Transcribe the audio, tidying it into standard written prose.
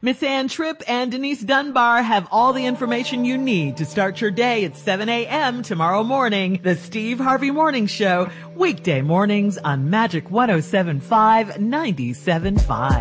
Miss Ann Tripp and Denise Dunbar have all the information you need to start your day at 7 a.m. tomorrow morning. The Steve Harvey Morning Show, weekday mornings on Magic 107.5, 97.5.